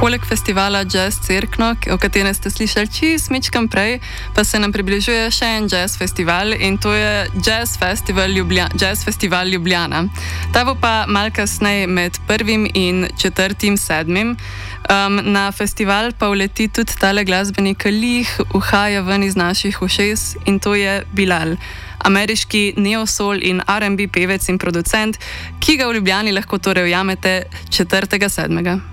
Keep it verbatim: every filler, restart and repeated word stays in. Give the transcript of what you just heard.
Poleg festivala Jazz Cerkno, o katerem ste slišali čist mičkam prej, pa se nam približuje še en jazz festival in to je Jazz Festival, Ljublja, Jazz Festival Ljubljana. Ta bo pa malo kasneje med prvim in četrtim sedmim. Um, na festival pa uleti tudi tale glasbenik, ki lih uhaja ven iz naših ušes, in to je Bilal, ameriški neosol in R and B pevec in producent, ki ga v Ljubljani lahko torej ujamete četrtega sedmega